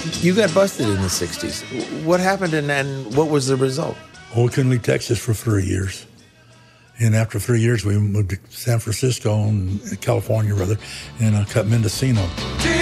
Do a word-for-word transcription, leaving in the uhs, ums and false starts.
You got busted in the sixties. What happened and, and what was the result? Well, we couldn't leave Texas for three years. And after three years, we moved to San Francisco, and California, rather, and uh, cut Mendocino.